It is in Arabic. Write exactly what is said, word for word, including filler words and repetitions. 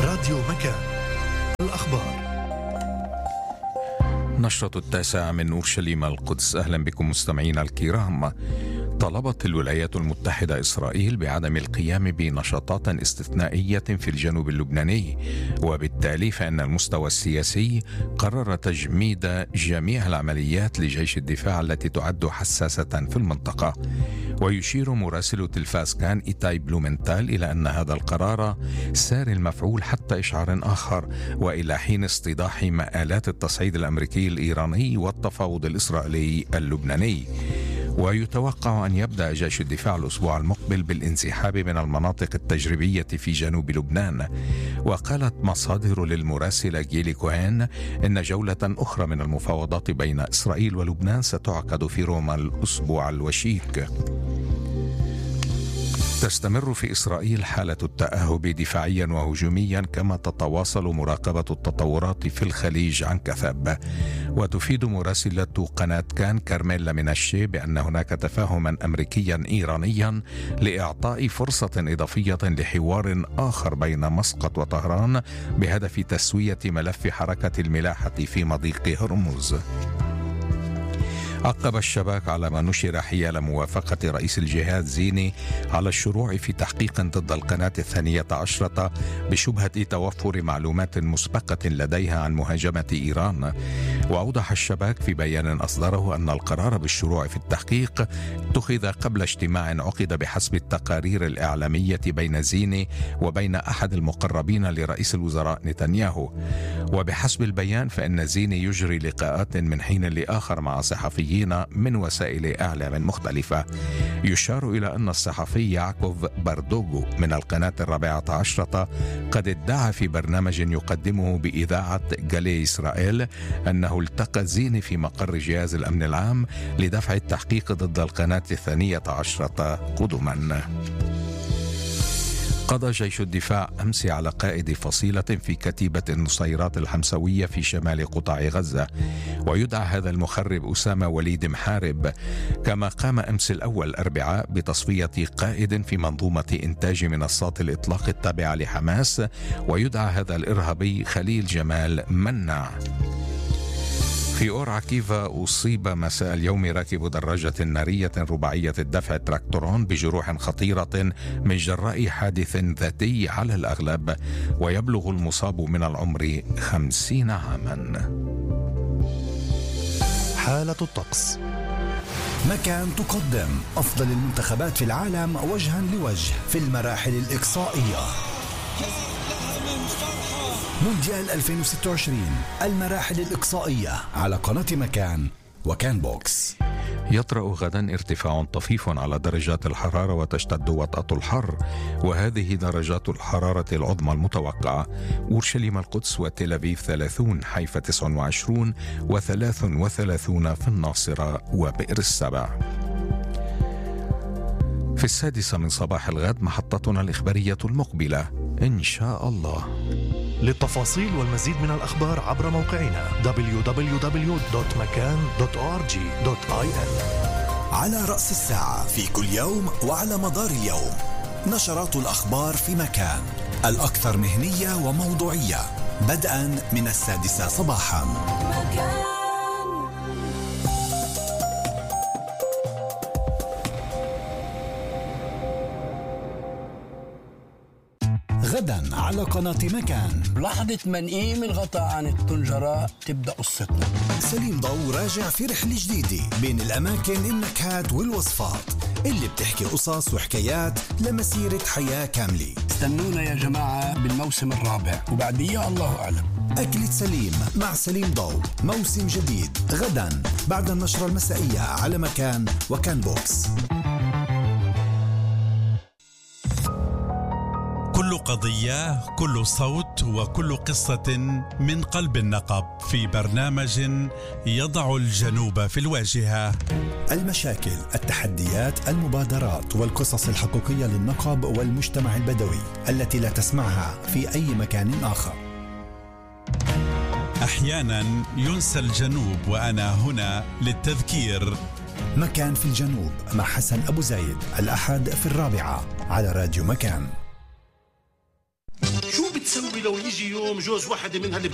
راديو مكان الأخبار. نشرة التاسعة من أورشليم القدس. أهلا بكم مستمعينا الكرام. طلبت الولايات المتحدة إسرائيل بعدم القيام بنشاطات استثنائية في الجنوب اللبناني، وبالتالي فإن المستوى السياسي قرر تجميد جميع العمليات لجيش الدفاع التي تعد حساسة في المنطقة. ويشير مراسل تلفاز كان إيتاي بلومنتال إلى أن هذا القرار سار المفعول حتى إشعار آخر، وإلى حين استيضاح مآلات التصعيد الأمريكي الإيراني والتفاوض الإسرائيلي اللبناني. ويتوقع أن يبدأ جيش الدفاع الأسبوع المقبل بالانسحاب من المناطق التجريبية في جنوب لبنان. وقالت مصادر للمراسلة جيلي كوهين إن جولة أخرى من المفاوضات بين إسرائيل ولبنان ستعقد في روما الأسبوع الوشيك. تستمر في إسرائيل حالة التأهب دفاعيا وهجوميا، كما تتواصل مراقبة التطورات في الخليج عن كثب. وتفيد مراسلة قناة كان كارميلا منشي بأن هناك تفاهما أمريكيا إيرانيا لإعطاء فرصة إضافية لحوار آخر بين مسقط وطهران بهدف تسوية ملف حركة الملاحة في مضيق هرمز. عقب الشباك على ما نشر حيال موافقة رئيس الجهاد زيني على الشروع في تحقيق ضد القناة الثانية عشرة بشبهة توفر معلومات مسبقة لديها عن مهاجمة إيران. وأوضح الشباك في بيان أصدره أن القرار بالشروع في التحقيق اتخذ قبل اجتماع عقد بحسب التقارير الإعلامية بين زيني وبين أحد المقربين لرئيس الوزراء نتنياهو. وبحسب البيان فإن زيني يجري لقاءات من حين لآخر مع صحفيين من وسائل إعلام مختلفة. يشار إلى أن الصحفي يعقوب باردوغو من القناة الرابعة عشرة قد ادعى في برنامج يقدمه بإذاعة جالي إسرائيل أنه التقى زيني في مقر جهاز الأمن العام لدفع التحقيق ضد القناة الثانية عشرة قدما. قضى جيش الدفاع أمس على قائد فصيلة في كتيبة النصيرات الحمسوية في شمال قطاع غزة، ويدعى هذا المخرب أسامة وليد محارب. كما قام أمس الأول الأربعاء بتصفية قائد في منظومة إنتاج منصات الإطلاق التابعة لحماس، ويدعى هذا الإرهابي خليل جمال منع. في أور عكيفة أصيب مساء اليوم راكب دراجة نارية رباعية الدفع تراكتورون بجروح خطيرة من جراء حادث ذاتي على الأغلب، ويبلغ المصاب من العمر خمسين عاما. حالة الطقس. مكان تقدم أفضل المنتخبات في العالم وجها لوجه في المراحل الإقصائية. مونديال ألفين وستة وعشرين المراحل الإقصائية على قناة مكان وكان بوكس. يطرأ غدا ارتفاع طفيف على درجات الحرارة وتشتد وطأة الحر، وهذه درجات الحرارة العظمى المتوقعة: أورشليم القدس وتل أبيب ثلاثون، حيفا تسعة وعشرون، وثلاث وثلاثون في الناصرة وبئر السبع. في السادسة من صباح الغد محطتنا الإخبارية المقبلة إن شاء الله. للتفاصيل والمزيد من الأخبار عبر موقعنا دبليو دبليو دبليو دوت مكان دوت أو آر جي دوت آي إن. على رأس الساعة في كل يوم وعلى مدار اليوم نشرات الأخبار في مكان، الأكثر مهنية وموضوعية، بدءا من السادسة صباحا. مكان. غدا على قناة مكان. لحظة منقيم الغطاء عن الطنجرة تبدأ قصتنا. سليم ضو راجع في رحلة جديدة بين الأماكن، النكهات والوصفات اللي بتحكي قصص وحكايات لمسيرة حياة كاملة. استنونا يا جماعة بالموسم الرابع، وبعديه الله أعلم. أكلة سليم مع سليم ضو، موسم جديد غدا بعد النشرة المسائية على مكان وكان بوكس. كل قضية، كل صوت، وكل قصة من قلب النقب في برنامج يضع الجنوب في الواجهة. المشاكل، التحديات، المبادرات والقصص الحقيقية للنقب والمجتمع البدوي التي لا تسمعها في أي مكان آخر. أحيانا ينسى الجنوب وأنا هنا للتذكير. مكان في الجنوب مع حسن أبو زايد، الأحد في الرابعة على راديو مكان. شو بتسوي لو يجي يوم جوز واحدة من هاللي